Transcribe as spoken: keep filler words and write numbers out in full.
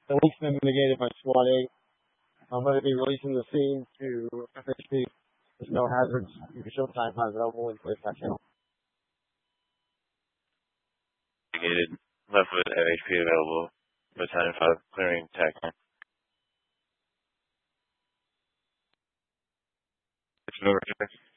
The link's been mitigated by SWAT eight. I'm going to be releasing the scene to F H P. There's no hazards. You can show time hazard available in place that channel. Mitigated. Left with F H P available. Battalion five clearing tech. It's over.